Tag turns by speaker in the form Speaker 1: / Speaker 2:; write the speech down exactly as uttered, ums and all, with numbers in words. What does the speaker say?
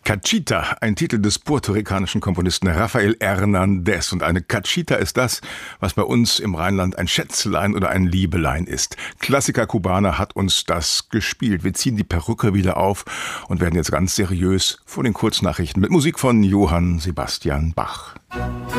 Speaker 1: Cachita, ein Titel des puerto-ricanischen Komponisten Rafael Hernández. Und eine Cachita ist das, was bei uns im Rheinland ein Schätzlein oder ein Liebelein ist. Klassiker Kubaner hat uns das gespielt. Wir ziehen die Perücke wieder auf und werden jetzt ganz seriös vor den Kurznachrichten mit Musik von Johann Sebastian Bach.